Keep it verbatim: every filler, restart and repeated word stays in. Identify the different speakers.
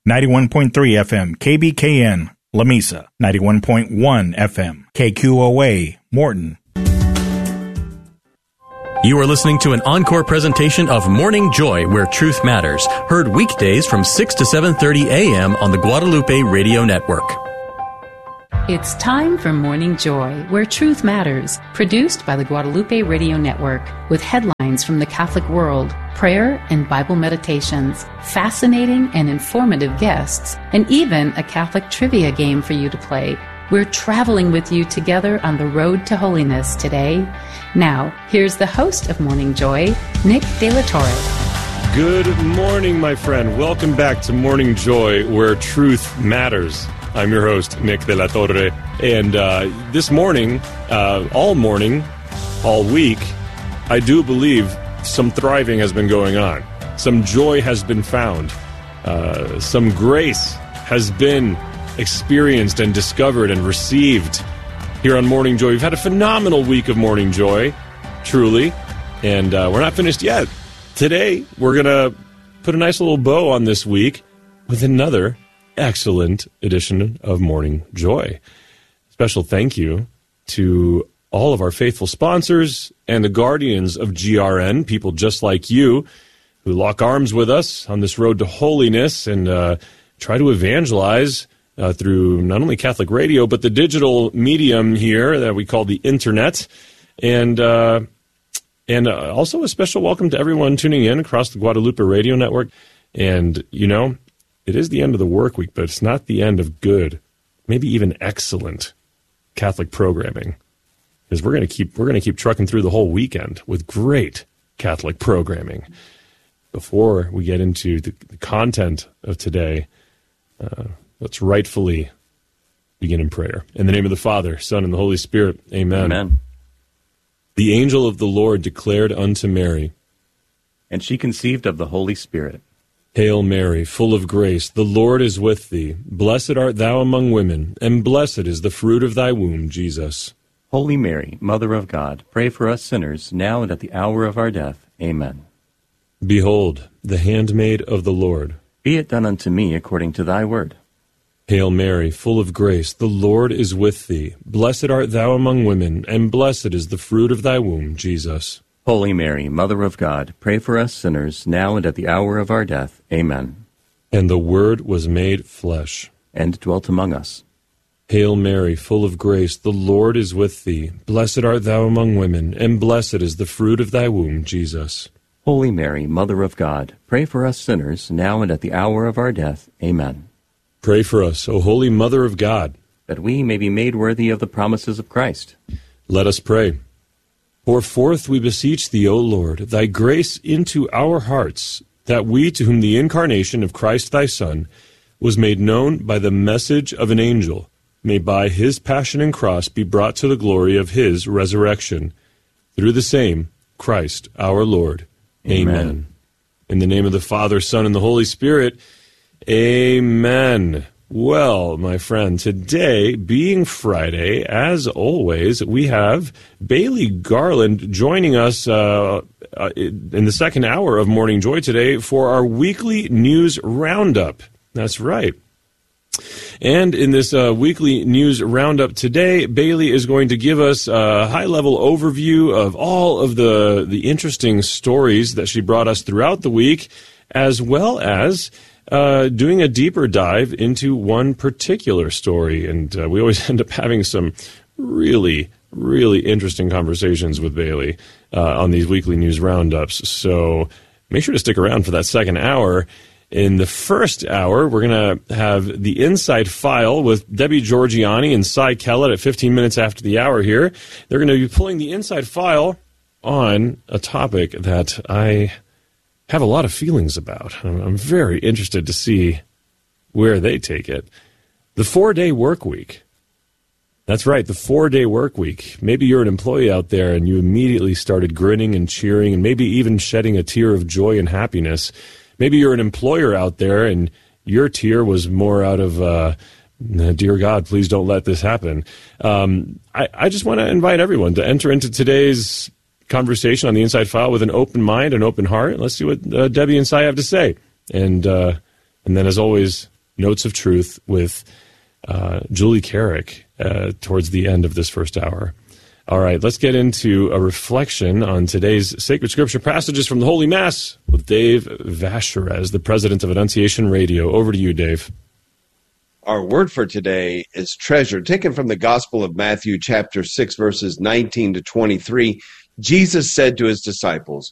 Speaker 1: ninety-one point three F M, K B K N, Lamesa, ninety-one point one F M, K Q O A, Morton.
Speaker 2: You are listening to an encore presentation of Morning Joy, where truth matters, heard weekdays from six to seven thirty a.m. on the Guadalupe Radio Network.
Speaker 3: It's time for Morning Joy, where truth matters, produced by the Guadalupe Radio Network, with headlines from the Catholic world, prayer and Bible meditations, fascinating and informative guests, and even a Catholic trivia game for you to play. We're traveling with you together on the road to holiness today. Now, here's the host of Morning Joy, Nick De La Torre.
Speaker 4: Good morning, my friend. Welcome back to Morning Joy, where truth matters. I'm your host, Nick De La Torre, and uh, this morning, uh, all morning, all week, I do believe some thriving has been going on. Some joy has been found. Uh, some grace has been experienced and discovered and received here on Morning Joy. We've had a phenomenal week of Morning Joy, truly, and uh, we're not finished yet. Today, we're going to put a nice little bow on this week with another excellent edition of Morning Joy. Special thank you to all of our faithful sponsors and the guardians of G R N, people just like you who lock arms with us on this road to holiness and uh, try to evangelize uh, through not only Catholic radio, but the digital medium here that we call the internet. And uh, and uh, also a special welcome to everyone tuning in across the Guadalupe Radio Network. And, you know, it is the end of the work week, but it's not the end of good, maybe even excellent Catholic programming. Because we're going to keep we're going to keep trucking through the whole weekend with great Catholic programming. Before we get into the, the content of today, uh, let's rightfully begin in prayer. In the name of the Father, Son, and the Holy Spirit, amen.
Speaker 5: Amen.
Speaker 4: The angel of the Lord declared unto Mary,
Speaker 5: and she conceived of the Holy Spirit.
Speaker 4: Hail Mary, full of grace, the Lord is with thee. Blessed art thou among women, and blessed is the fruit of thy womb, Jesus.
Speaker 5: Holy Mary, Mother of God, pray for us sinners, now and at the hour of our death. Amen.
Speaker 4: Behold, the handmaid of the Lord.
Speaker 5: Be it done unto me according to thy word.
Speaker 4: Hail Mary, full of grace, the Lord is with thee. Blessed art thou among women, and blessed is the fruit of thy womb, Jesus.
Speaker 5: Holy Mary, Mother of God, pray for us sinners, now and at the hour of our death. Amen.
Speaker 4: And the Word was made flesh,
Speaker 5: and dwelt among us.
Speaker 4: Hail Mary, full of grace, the Lord is with thee. Blessed art thou among women, and blessed is the fruit of thy womb, Jesus.
Speaker 5: Holy Mary, Mother of God, pray for us sinners, now and at the hour of our death. Amen.
Speaker 4: Pray for us, O Holy Mother of God,
Speaker 5: that we may be made worthy of the promises of Christ.
Speaker 4: Let us pray. Pour forth, we beseech thee, O Lord, thy grace into our hearts, that we, to whom the incarnation of Christ thy Son was made known by the message of an angel, may by his passion and cross be brought to the glory of his resurrection. Through the same Christ our Lord. Amen. Amen. In the name of the Father, Son, and the Holy Spirit, amen. Well, my friend, today, being Friday, as always, we have Bailey Garland joining us uh, uh, in the second hour of Morning Joy today for our weekly news roundup. That's right. And in this uh, weekly news roundup today, Bailey is going to give us a high-level overview of all of the, the interesting stories that she brought us throughout the week, as well as Uh, doing a deeper dive into one particular story. And uh, we always end up having some really, really interesting conversations with Bailey uh, on these weekly news roundups. So make sure to stick around for that second hour. In the first hour, we're going to have the Inside File with Debbie Georgiani and Cy Kellett at fifteen minutes after the hour here. They're going to be pulling the Inside File on a topic that I have a lot of feelings about. I'm very interested to see where they take it. The four-day work week. That's right, the four-day work week. Maybe you're an employee out there and you immediately started grinning and cheering and maybe even shedding a tear of joy and happiness. Maybe you're an employer out there and your tear was more out of, uh, dear God, please don't let this happen. Um, I, I just want to invite everyone to enter into today's conversation on the Inside File with an open mind and open heart. Let's see what uh, Debbie and Cy have to say. And uh, and then, as always, Notes of Truth with uh, Julie Carrick uh, towards the end of this first hour. All right, let's get into a reflection on today's sacred scripture passages from the Holy Mass with Dave Vacherez, the president of Annunciation Radio. Over to you, Dave.
Speaker 6: Our word for today is treasure, taken from the Gospel of Matthew, chapter six, verses nineteen to twenty-three. Jesus said to his disciples,